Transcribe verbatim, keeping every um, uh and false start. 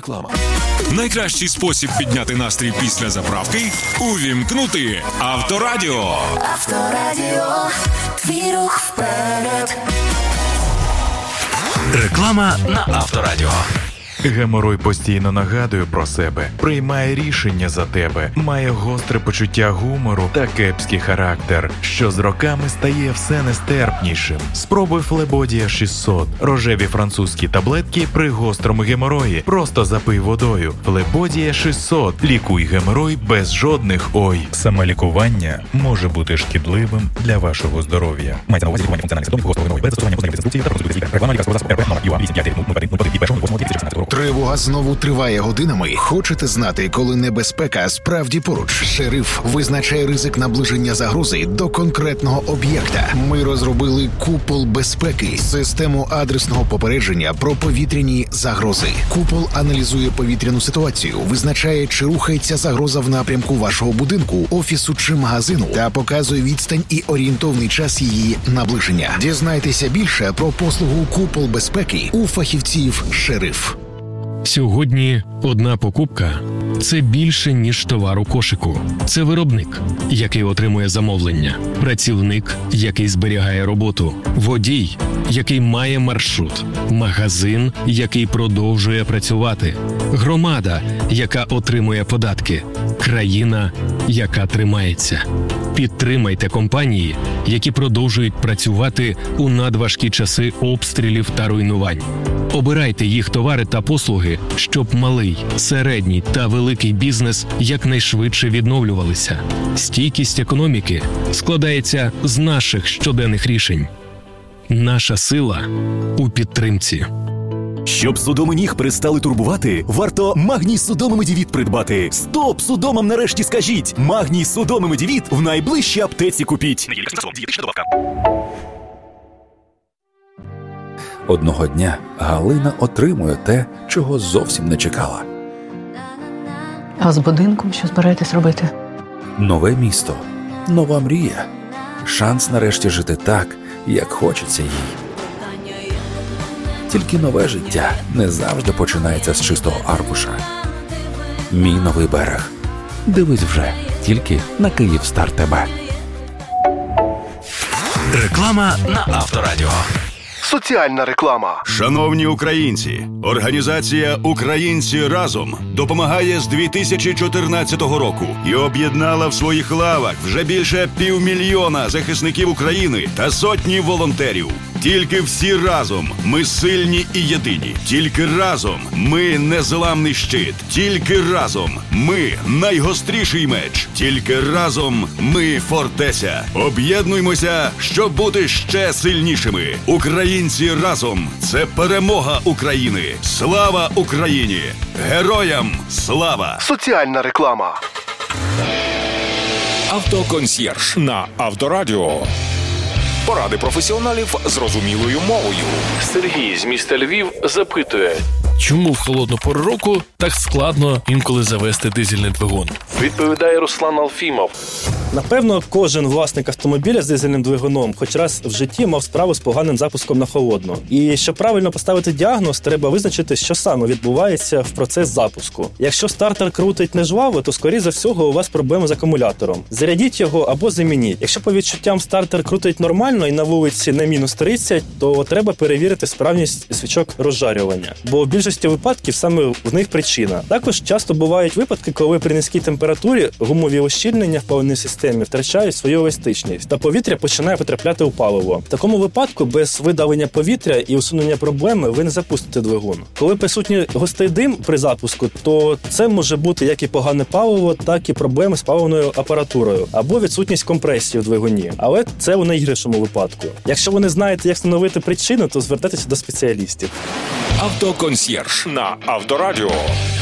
реклама. Найкращий спосіб підняти настрій після заправки – увімкнути Авторадіо. Авторадіо. Твій рух вперед. Реклама на Авторадіо. Геморой постійно нагадує про себе, приймає рішення за тебе, має гостре почуття гумору та кепський характер, що з роками стає все нестерпнішим. Спробуй Флебодія шістсот. Рожеві французькі таблетки при гострому геморої. Просто запий водою. Флебодія шістсот. Лікуй геморой без жодних ой. Самолікування може бути шкідливим для вашого здоров'я. Мається на увазі лікування функціональних симптомів гострого геморою без застосування позначних інструкцій та процедури лікаря. Реклама лікарського засобу РП номер ю а вісім п'ять нуль один нуль один і першого восьмого дві тисячі шістнадцятого року. Тривога знову триває годинами. Хочете знати, коли небезпека справді поруч? Шериф визначає ризик наближення загрози до конкретного об'єкта. Ми розробили Купол безпеки – систему адресного попередження про повітряні загрози. Купол аналізує повітряну ситуацію, визначає, чи рухається загроза в напрямку вашого будинку, офісу чи магазину, та показує відстань і орієнтовний час її наближення. Дізнайтеся більше про послугу Купол безпеки у фахівців «Шериф». Сьогодні одна покупка – це більше, ніж товар у кошику. Це виробник, який отримує замовлення, працівник, який зберігає роботу, водій, який має маршрут, магазин, який продовжує працювати, громада, яка отримує податки, країна, яка тримається. Підтримайте компанії, які продовжують працювати у надважкі часи обстрілів та руйнувань. Обирайте їх товари та послуги, щоб малий, середній та великий бізнес якнайшвидше відновлювалися. Стійкість економіки складається з наших щоденних рішень. Наша сила у підтримці. Щоб судоми ніг перестали турбувати, варто Магній Судоми Медівіт придбати. Стоп судомам нарешті скажіть! Магній Судоми Медівіт в найближчій аптеці купіть. Одного дня Галина отримує те, чого зовсім не чекала. А з будинком що збираєтесь робити? Нове місто, нова мрія. Шанс нарешті жити так, як хочеться їй. Тільки нове життя не завжди починається з чистого аркуша. Мій новий берег. Дивись вже, тільки на Київстар ТБ. Реклама на Авторадіо. Соціальна реклама. Шановні українці, організація «Українці разом» допомагає з дві тисячі чотирнадцятого року і об'єднала в своїх лавах вже більше півмільйона захисників України та сотні волонтерів. Тільки всі разом ми сильні і єдині. Тільки разом ми незламний щит. Тільки разом ми найгостріший меч. Тільки разом ми фортеця. Об'єднуймося, щоб бути ще сильнішими. Українці разом – це перемога України. Слава Україні! Героям слава! Соціальна реклама. Автоконсьєрж на Авторадіо. Поради професіоналів зрозумілою мовою. Сергій з міста Львів запитує, чому в холодну пору року так складно інколи завести дизельний двигун? Відповідає Руслан Алфімов. Напевно, кожен власник автомобіля з дизельним двигуном хоч раз в житті мав справу з поганим запуском на холодну. І щоб правильно поставити діагноз, треба визначити, що саме відбувається в процес запуску. Якщо стартер крутить нежваво, то, скоріше за всього, у вас проблеми з акумулятором. Зарядіть його або замініть. Якщо по відчуттям стартер крутить нормально і на вулиці не мінус тридцять, то треба перевірити справність свічок розжарювання. Бо в більшості випадків саме в них причина. Також часто бувають випадки, коли при низькій температурі гумові ущільнення в паливній системі втрачають свою еластичність, та повітря починає потрапляти у паливо. В такому випадку без видалення повітря і усунення проблеми ви не запустите двигун. Коли присутній густий дим при запуску, то це може бути як і погане паливо, так і проблеми з паливною апаратурою, або відсутність компресії в двигуні. Але це у найгіршому випадку. Якщо ви не знаєте, як встановити причину, то звертайтеся до спеціалістів. Автоконсьєрж на Авторадіо.